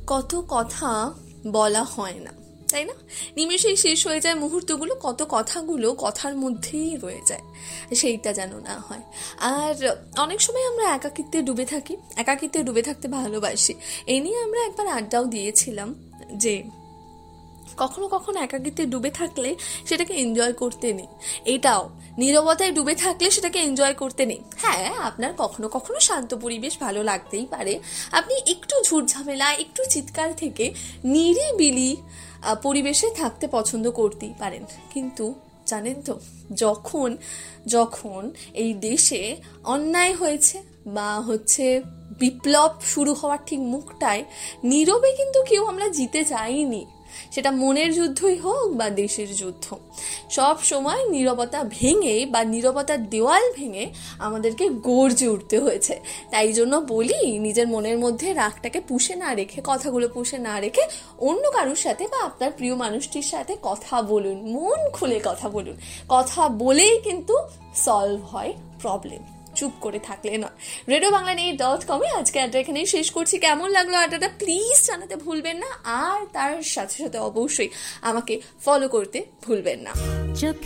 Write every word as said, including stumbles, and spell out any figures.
কত কথা বলা হয় না, তাই না? নিমেষেই শেষ হয়ে যায় মুহূর্তগুলো, কত কথাগুলো কথার মধ্যেই রয়ে যায়, সেইটা যেন না হয়। আর অনেক সময় আমরা একাকিত্বে ডুবে থাকি, একাকিত্বে ডুবে থাকতে ভালোবাসি। এই নিয়ে আমরা একবার আড্ডাও দিয়েছিলাম যে কখনো কখনো একাকিত্বে ডুবে থাকলে সেটাকে এনজয় করতে নেই। এটাও নীরবতায় ডুবে থাকলে সেটাকে এনজয় করতে নেই। হ্যাঁ, আপনার কখনো কখনো শান্ত পরিবেশ ভালো লাগতেই পারে, আপনি একটু ঝুটঝামেলা, একটু চিৎকার থেকে নিরিবিলি পরিবেশে থাকতে পছন্দ করতেই পারেন। কিন্তু জানেন তো, যখন যখন এই দেশে অন্যায় হয়েছে বা হচ্ছে বিপ্লব শুরু হওয়ার ঠিক মুখটায়, নীরবে কিন্তু কেউ আমরা জিতে যাইনি। সেটা মনের যুদ্ধই হোক বা দেশের যুদ্ধ, সব সময় নীরবতা ভেঙে বা নীরবতার দেওয়াল ভেঙে আমাদেরকে গর্জে উঠতে হয়েছে। তাই জন্য বলি, নিজের মনের মধ্যে রাগটাকে পুষে না রেখে, কথাগুলো পুষে না রেখে অন্য কারোর সাথে বা আপনার প্রিয় মানুষটির সাথে কথা বলুন, মন খুলে কথা বলুন। কথা বলেই কিন্তু সলভ হয় প্রবলেম, চুপ করে থাকলে নয়। রেডিও বাংলা নিয়ে ডট কমে আজকে আড্ডা এখানেই শেষ করছি। কেমন লাগলো আড্ডাটা প্লিজ জানাতে ভুলবেন না, আর তার সাথে সাথে অবশ্যই আমাকে ফলো করতে ভুলবেন না।